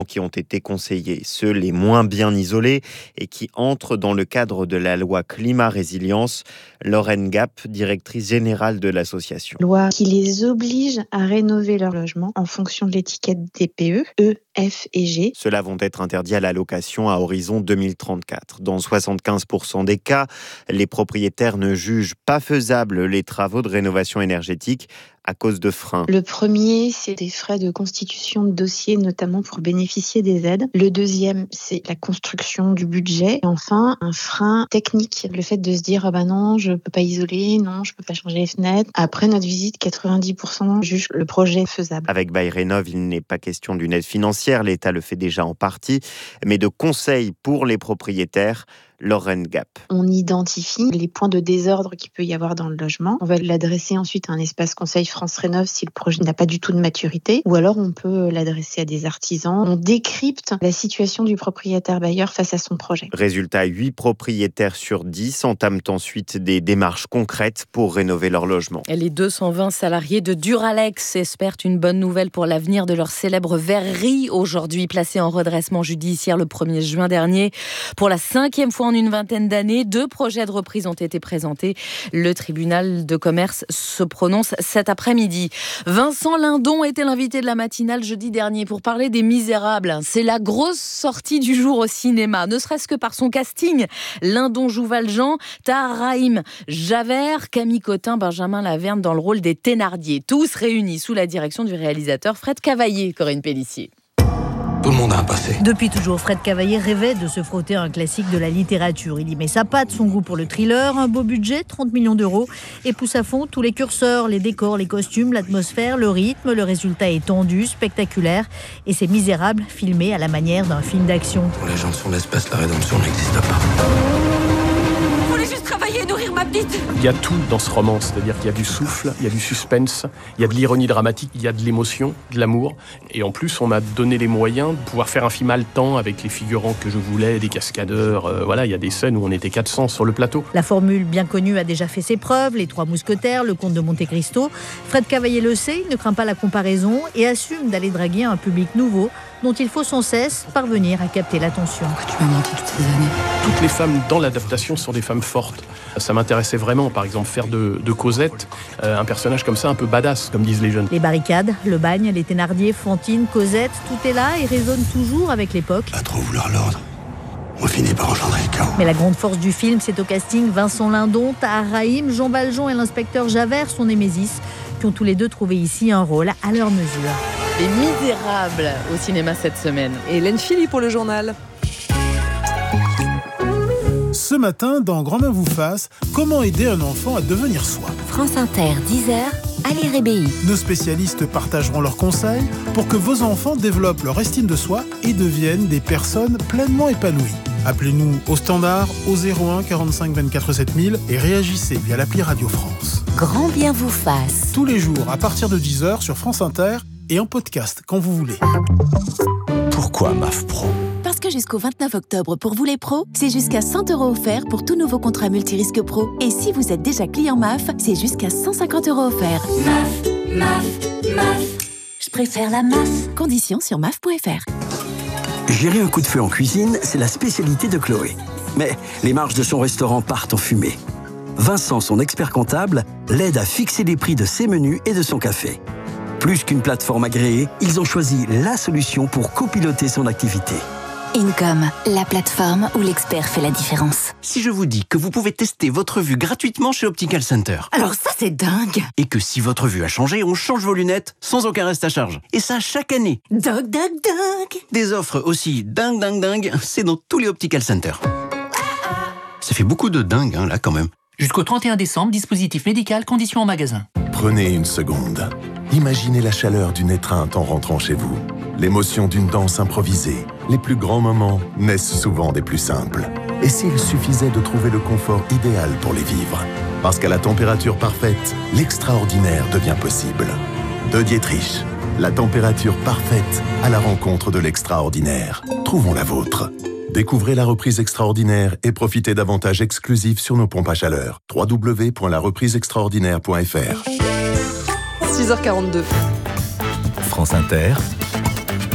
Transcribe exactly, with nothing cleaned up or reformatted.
qui ont été conseillés, ceux les moins bien isolés et qui entrent dans le cadre de la loi climat-résilience. Lorraine Gap, directrice générale de l'association. Loi qui les oblige à rénover leur logement en fonction de l'étiquette D P E, E, F et G. Ceux-là vont être interdits à la location à horizon deux mille trente-quatre. Dans soixante-quinze pour cent des cas, les propriétaires ne jugent pas faisables les travaux de rénovation énergétique à cause de freins. Le premier, c'est des frais de constitution de dossier, notamment pour bénéficier des aides. Le deuxième, c'est la construction du budget. Et enfin, un frein technique. Le fait de se dire, ah bah non, je peux pas isoler, non, je peux pas changer les fenêtres. Après notre visite, quatre-vingt-dix pour cent jugent le projet faisable. Avec BayRénov, il n'est pas question d'une aide financière, l'État le fait déjà en partie, mais de conseils pour les propriétaires. Lorraine Gap. On identifie les points de désordre qu'il peut y avoir dans le logement. On va l'adresser ensuite à un espace conseil France Rénov si le projet n'a pas du tout de maturité, ou alors on peut l'adresser à des artisans. On décrypte la situation du propriétaire bailleur face à son projet. Résultat, huit propriétaires sur dix entament ensuite des démarches concrètes pour rénover leur logement. Et les deux cent vingt salariés de Duralex espèrent une bonne nouvelle pour l'avenir de leur célèbre verrerie, aujourd'hui placée en redressement judiciaire le premier juin dernier. Pour la cinquième fois en une vingtaine d'années, deux projets de reprise ont été présentés. Le tribunal de commerce se prononce cet après-midi. Vincent Lindon était l'invité de la matinale jeudi dernier pour parler des Misérables. C'est la grosse sortie du jour au cinéma, ne serait-ce que par son casting. Lindon joue Valjean, Tahar Rahim Javert, Camille Cotin, Benjamin Laverne dans le rôle des Thénardier. Tous réunis sous la direction du réalisateur Fred Cavaillé, Corinne Pélissier. Tout le monde a un passé. Depuis toujours, Fred Cavaillé rêvait de se frotter à un classique de la littérature. Il y met sa patte, son goût pour le thriller, un beau budget, trente millions d'euros, et pousse à fond tous les curseurs, les décors, les costumes, l'atmosphère, le rythme. Le résultat est tendu, spectaculaire, et c'est Misérable, filmé à la manière d'un film d'action. Pour les gens de son espèce, la rédemption n'existe pas. Je voulais juste travailler et nourrir ma petite. Il y a tout dans ce roman, c'est-à-dire qu'il y a du souffle, il y a du suspense, il y a de l'ironie dramatique, il y a de l'émotion, de l'amour. Et en plus, on m'a donné les moyens de pouvoir faire un film haletant avec les figurants que je voulais, des cascadeurs. Euh, voilà, il y a des scènes où on était quatre cents sur le plateau. La formule bien connue a déjà fait ses preuves, les Trois Mousquetaires, le Comte de Monte Cristo. Fred Cavaillé le sait, il ne craint pas la comparaison et assume d'aller draguer un public nouveau dont il faut sans cesse parvenir à capter l'attention. Que tu m'as menti toutes ces années. Toutes les femmes dans l'adaptation sont des femmes fortes. Ça m'intéressait vraiment, par exemple, faire de, de Cosette euh, un personnage comme ça, un peu badass, comme disent les jeunes. Les barricades, le bagne, les Thénardier, Fantine, Cosette, tout est là et résonne toujours avec l'époque. À trop vouloir l'ordre, on finit par engendrer le chaos. Mais la grande force du film, c'est au casting Vincent Lindon, Tahar Rahim, Jean Valjean et l'inspecteur Javert, son némésis, qui ont tous les deux trouvé ici un rôle à leur mesure. Les Misérables au cinéma cette semaine. Hélène Philly pour le journal. Ce matin, dans Grand-Mère vous fasse, comment aider un enfant à devenir soi. France Inter, dix heures, allez Rébéi. Nos spécialistes partageront leurs conseils pour que vos enfants développent leur estime de soi et deviennent des personnes pleinement épanouies. Appelez-nous au standard au zéro un quarante-cinq vingt-quatre sept mille et réagissez via l'appli Radio France. Grand bien vous fasse. Tous les jours à partir de dix heures sur France Inter et en podcast quand vous voulez. Pourquoi M A F Pro ? Parce que jusqu'au vingt-neuf octobre, pour vous les pros, c'est jusqu'à cent euros offerts pour tout nouveau contrat multirisque pro. Et si vous êtes déjà client M A F, c'est jusqu'à cent cinquante euros offerts. M A F, M A F, M A F. Je préfère la M A F. Conditions sur M A F point F R. Gérer un coup de feu en cuisine, c'est la spécialité de Chloé. Mais les marges de son restaurant partent en fumée. Vincent, son expert comptable, l'aide à fixer les prix de ses menus et de son café. Plus qu'une plateforme agréée, ils ont choisi la solution pour copiloter son activité. Income, la plateforme où l'expert fait la différence. Si je vous dis que vous pouvez tester votre vue gratuitement chez Optical Center. Alors ça, c'est dingue. Et que si votre vue a changé, on change vos lunettes sans aucun reste à charge. Et ça chaque année. Dingue, dingue, dingue. Des offres aussi dingue, dingue, dingue, c'est dans tous les Optical Center. Ça fait beaucoup de dingue, hein, là, quand même. Jusqu'au trente et un décembre, dispositif médical, conditions en magasin. Prenez une seconde. Imaginez la chaleur d'une étreinte en rentrant chez vous. L'émotion d'une danse improvisée. Les plus grands moments naissent souvent des plus simples. Et s'il suffisait de trouver le confort idéal pour les vivre ? Parce qu'à la température parfaite, l'extraordinaire devient possible. De Dietrich, la température parfaite à la rencontre de l'extraordinaire. Trouvons la vôtre. Découvrez la reprise extraordinaire et profitez d'avantages exclusifs sur nos pompes à chaleur. w w w point la reprise extraordinaire point f r. six heures quarante-deux. France Inter.